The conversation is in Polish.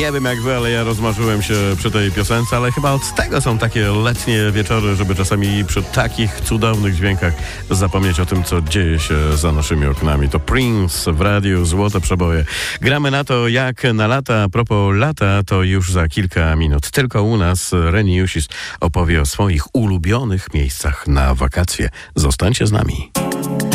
Nie wiem jak wy, ale ja rozmarzyłem się przy tej piosence, ale chyba od tego są takie letnie wieczory, żeby czasami przy takich cudownych dźwiękach zapomnieć o tym, co dzieje się za naszymi oknami. To Prince w radiu, złote przeboje. Gramy na to jak na lata. A propos lata, to już za kilka minut. Tylko u nas Reni Jusis opowie o swoich ulubionych miejscach na wakacje. Zostańcie z nami.